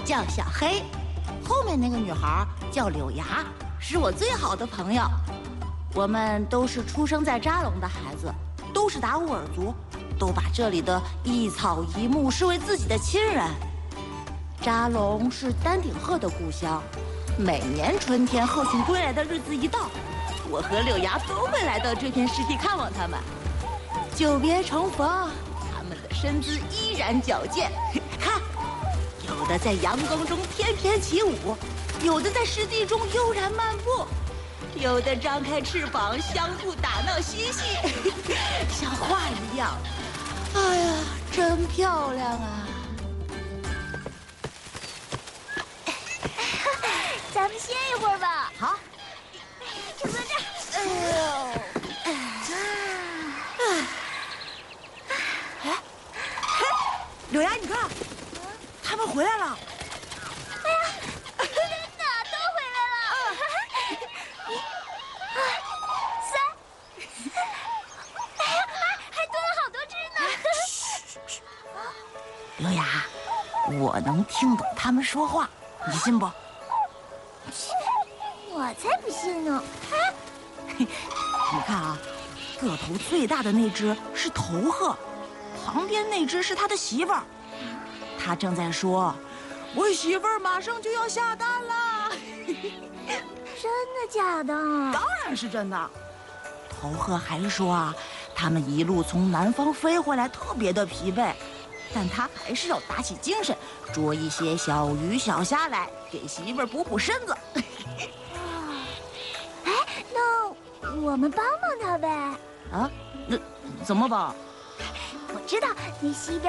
叫小黑，后面那个女孩叫柳芽，是我最好的朋友。我们都是出生在扎龙的孩子，都是达斡尔族，都把这里的一草一木视为自己的亲人。扎龙是丹顶鹤的故乡，每年春天鹤群归来的日子一到，我和柳芽都会来到这片湿地看望他们。久别重逢，他们的身姿依然矫健。看，有的在阳光中翩翩起舞，有的在湿地中悠然漫步，有的张开翅膀相互打闹嬉戏，像画一样。哎呀，真漂亮啊！ 咱们歇一会儿吧。 好， 就坐这儿。哎呦，柳芽，你看，他们回来了。 哎呀，真的都回来了。3，哎呀，还多了好多只呢。 柳芽，我能听懂他们说话，你信不？ 我才不信呢！ 你看啊，个头最大的那只是头鹤，旁边那只是他的媳妇儿。他正在说：“我媳妇儿马上就要下蛋啦！” 真的假的？ 当然是真的。头鹤还说啊，他们一路从南方飞回来，特别的疲惫，但他还是要打起精神，捉一些小鱼小虾来给媳妇儿补补身子。 我们帮帮他呗。 啊？那怎么帮？ 我知道那西边